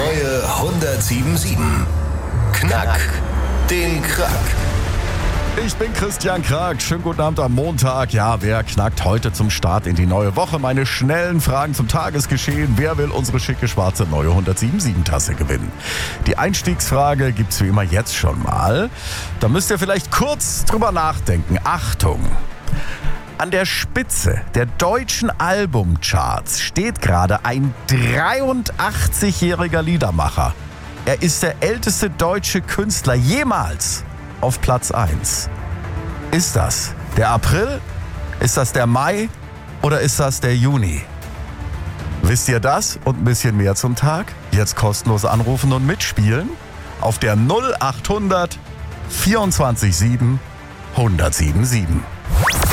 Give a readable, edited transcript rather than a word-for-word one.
neue 107.7. Knack den Krack. Ich bin Christian Krack. Schönen guten Abend am Montag. Ja, wer knackt heute zum Start in die neue Woche? Meine schnellen Fragen zum Tagesgeschehen. Wer will unsere schicke schwarze neue 107.7-Tasse gewinnen? Die Einstiegsfrage gibt's wie immer jetzt schon mal. Da müsst ihr vielleicht kurz drüber nachdenken. Achtung! An der Spitze der deutschen Albumcharts steht gerade ein 83-jähriger Liedermacher. Er ist der älteste deutsche Künstler jemals auf Platz 1. Ist das der April? Ist das der Mai? Oder ist das der Juni? Wisst ihr das und ein bisschen mehr zum Tag? Jetzt kostenlos anrufen und mitspielen auf der 0800 24 7 107.7.